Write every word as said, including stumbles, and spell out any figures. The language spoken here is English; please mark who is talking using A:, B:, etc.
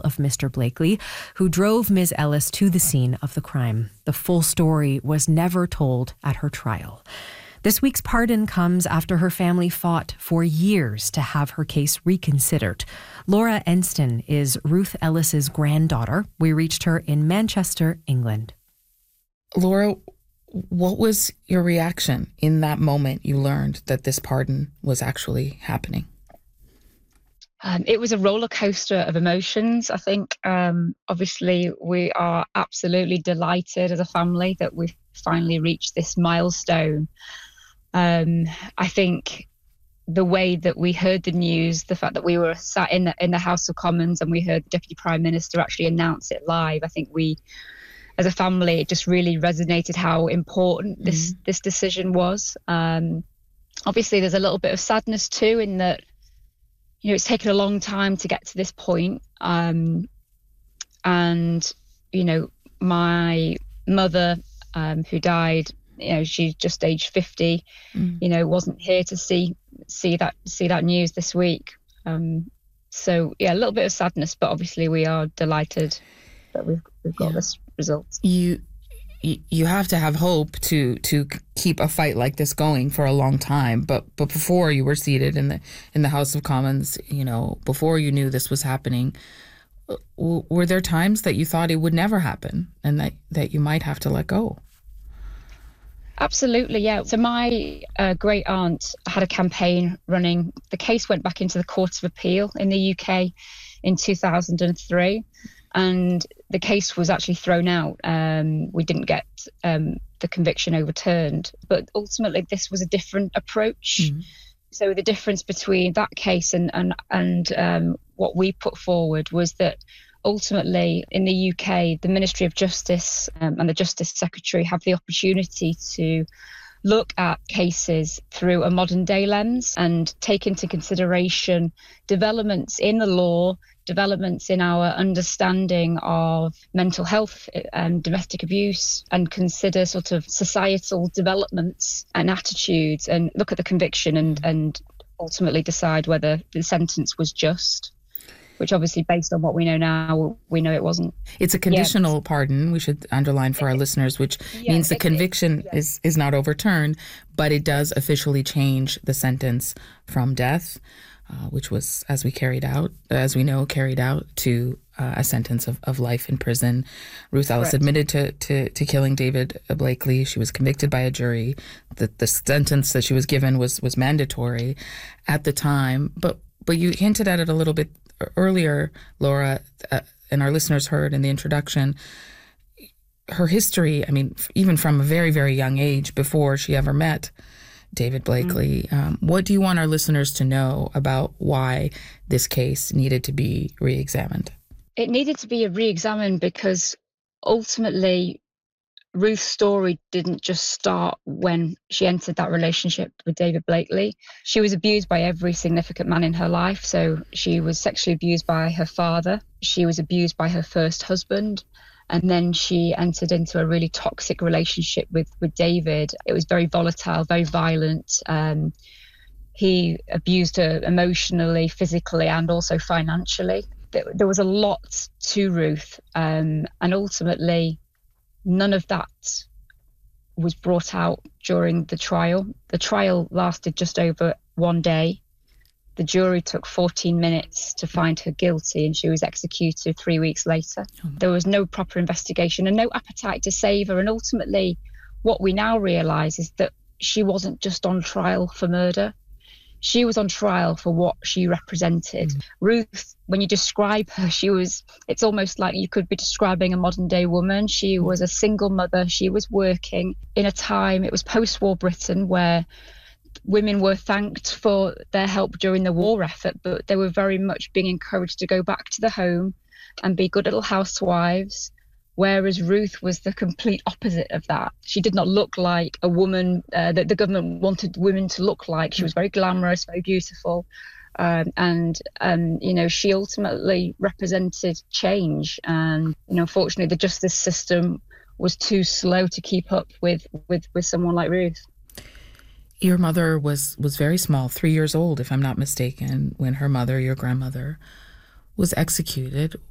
A: of Mister Blakely, who drove Miz Ellis to the scene of the crime. The full story was never told at her trial. This week's pardon comes after her family fought for years to have her case reconsidered. Laura Enston is Ruth Ellis's granddaughter. We reached her in Manchester, England.
B: Laura, what was your reaction in that moment you learned that this pardon was actually happening?
C: Um, it was a roller coaster of emotions. I think, um, obviously, we are absolutely delighted as a family that we've finally reached this milestone. Um, I think the way that we heard the news, the fact that we were sat in the, in the House of Commons and we heard the Deputy Prime Minister actually announce it live, I think we, as a family, it just really resonated how important this, mm-hmm. this decision was. Um, obviously, there's a little bit of sadness too in that, you know, it's taken a long time to get to this point. Um, and, you know, my mother, um, who died, you know, she's just aged fifty, mm. you know, wasn't here to see see that see that news this week. Um, so, yeah, a little bit of sadness, but obviously we are delighted that we've, we've got yeah. this result.
B: You you have to have hope to to keep a fight like this going for a long time. But but before you were seated in the in the House of Commons, you know, before you knew this was happening, w- were there times that you thought it would never happen and that, that you might have to let go?
C: Absolutely, yeah. So my uh, great aunt had a campaign running. The case went back into the Court of Appeal in the U K in two thousand three. And the case was actually thrown out. Um, we didn't get um, the conviction overturned. But ultimately, this was a different approach. Mm-hmm. So the difference between that case and and, and um, what we put forward was that ultimately, in the U K, the Ministry of Justice um, and the Justice Secretary have the opportunity to look at cases through a modern day lens and take into consideration developments in the law, developments in our understanding of mental health and domestic abuse, and consider sort of societal developments and attitudes and look at the conviction and, and ultimately decide whether the sentence was just. Which obviously, based on what we know now, we know it wasn't.
B: It's a conditional yeah. pardon, we should underline for our it, listeners, which yeah, means the it, conviction it, yeah. is, is not overturned, but it does officially change the sentence from death, uh, which was, as we carried out, as we know, carried out to uh, a sentence of, of life in prison. Ruth Ellis Correct. admitted to, to, to killing David Blakely. She was convicted by a jury. The, the sentence that she was given was, was mandatory at the time, but but you hinted at it a little bit earlier, Laura, uh, and our listeners heard in the introduction, her history, I mean, even from a very, very young age, before she ever met David Blakely, mm-hmm. um, what do you want our listeners to know about why this case needed to be re-examined?
C: It needed to be re-examined because ultimately Ruth's story didn't just start when she entered that relationship with David Blakely. She was abused by every significant man in her life. So she was sexually abused by her father. She was abused by her first husband. And then she entered into a really toxic relationship with, with David. It was very volatile, very violent. Um, he abused her emotionally, physically, and also financially. There, there was a lot to Ruth. Um, and ultimately, none of that was brought out during the trial. The trial lasted just over one day. The jury took fourteen minutes to find her guilty, and she was executed three weeks later. Oh. There was no proper investigation and no appetite to save her. And ultimately, what we now realise is that she wasn't just on trial for murder. She was on trial for what she represented. Mm. Ruth, when you describe her, she was, it's almost like you could be describing a modern day woman. She was a single mother. She was working in a time, it was post-war Britain, where women were thanked for their help during the war effort, but they were very much being encouraged to go back to the home and be good little housewives. Whereas Ruth was the complete opposite of that. She did not look like a woman uh, that the government wanted women to look like. She was very glamorous, very beautiful. Um, and, um, you know, she ultimately represented change. And, you know, unfortunately, the justice system was too slow to keep up with, with, with someone like Ruth.
B: Your mother was, was very small, three years old, if I'm not mistaken, when her mother, your grandmother, was executed.